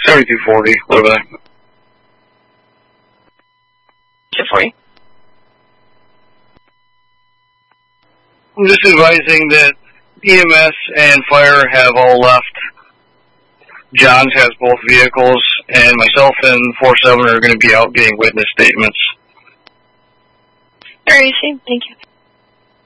7240, what about that? 240. I'm just advising that EMS and fire have all left. Johns has both vehicles, and myself and 47 are going to be out getting witness statements. Alright, thank you.